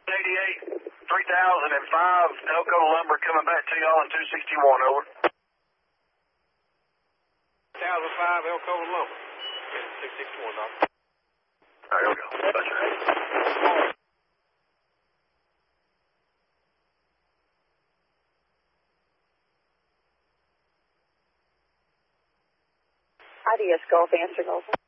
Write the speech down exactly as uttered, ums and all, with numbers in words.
eighty-eight, three thousand five, Elko Lumber coming back to y'all in two sixty-one, over. one thousand five, Elko Lumber. six sixty-one, Doctor. All right, here we go. Gotcha. I D S Golf, answer Golf.